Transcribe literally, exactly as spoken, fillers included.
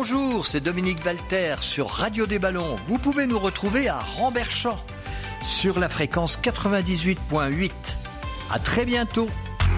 Bonjour, c'est Dominique Valter sur Radio des Ballons. Vous pouvez nous retrouver à Ramberchamps sur la fréquence quatre-vingt-dix-huit virgule huit. À très bientôt.